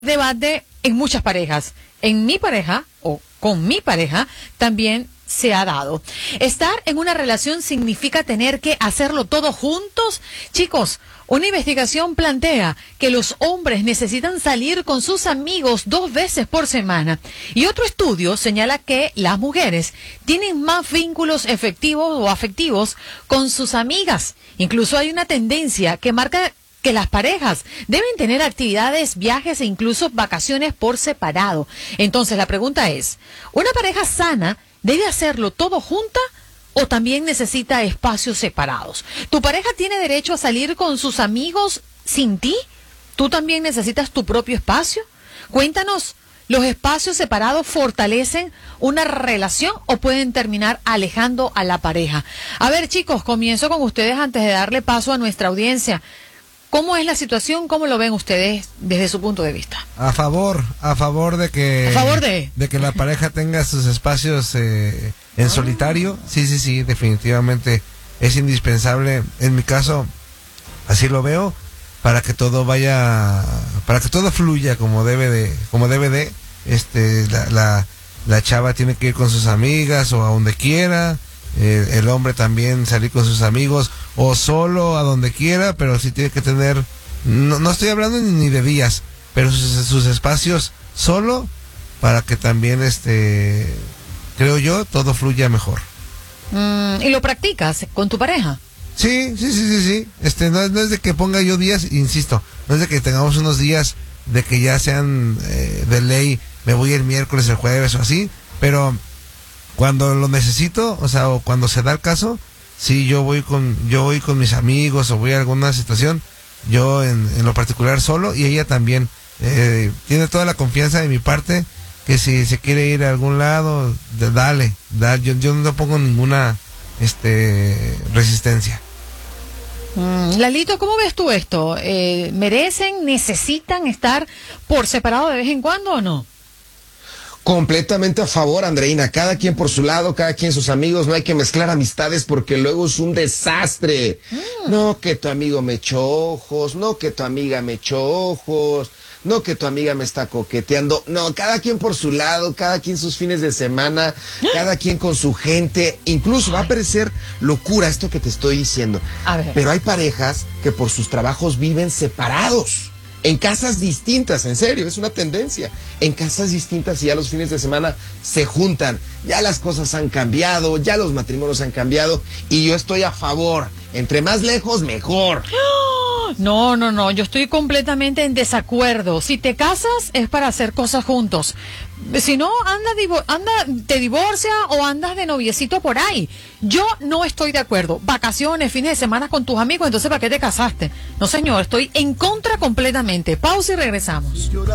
Debate en muchas parejas. En mi pareja o con mi pareja también se ha dado. ¿Estar en una relación significa tener que hacerlo todo juntos? Chicos, una investigación plantea que los hombres necesitan salir con sus amigos 2 veces por semana. Y otro estudio señala que las mujeres tienen más vínculos efectivos o afectivos con sus amigas. Incluso hay una tendencia que marca que las parejas deben tener actividades, viajes e incluso vacaciones por separado. Entonces la pregunta es, ¿una pareja sana debe hacerlo todo junta o también necesita espacios separados? ¿Tu pareja tiene derecho a salir con sus amigos sin ti? ¿Tú también necesitas tu propio espacio? Cuéntanos, ¿los espacios separados fortalecen una relación o pueden terminar alejando a la pareja? A ver, chicos, comienzo con ustedes antes de darle paso a nuestra audiencia. ¿Cómo es la situación? ¿Cómo lo ven ustedes desde su punto de vista? A favor de que... ¿A favor de? De que la pareja tenga sus espacios en solitario. Sí, definitivamente es indispensable. En mi caso, así lo veo, para que todo fluya como debe de. La chava tiene que ir con sus amigas o a donde quiera. El hombre también salir con sus amigos o solo a donde quiera, pero sí tiene que tener, no estoy hablando ni de días, pero sus espacios solo, para que también creo yo, todo fluya mejor. ¿Y lo practicas con tu pareja? Sí. No es de que ponga yo días, insisto, no es de que tengamos unos días de que ya sean de ley, me voy el miércoles, el jueves o así, pero cuando lo necesito, o cuando se da el caso, sí, yo voy con mis amigos o voy a alguna situación, yo en lo particular solo, y ella también tiene toda la confianza de mi parte, que si se quiere ir a algún lado, dale, yo no pongo ninguna resistencia. Lalito, ¿cómo ves tú esto? ¿Necesitan estar por separado de vez en cuando o no? Completamente a favor, Andreina. Cada quien por su lado, cada quien sus amigos. No hay que mezclar amistades porque luego es un desastre. No que tu amigo me echó ojos, no que tu amiga me echó ojos, no que tu amiga me está coqueteando. No, cada quien por su lado, cada quien sus fines de semana, cada quien con su gente. Incluso va a parecer locura esto que te estoy diciendo. A ver. Pero hay parejas que por sus trabajos viven separados. En casas distintas, en serio, es una tendencia. En casas distintas y ya los fines de semana se juntan. Ya las cosas han cambiado, ya los matrimonios han cambiado y yo estoy a favor. Entre más lejos, mejor. No, yo estoy completamente en desacuerdo. Si te casas es para hacer cosas juntos. Si no, te divorcia o andas de noviecito por ahí. Yo no estoy de acuerdo. Vacaciones, fines de semana con tus amigos, entonces ¿para qué te casaste? No, señor, estoy en contra completamente. Pausa y regresamos.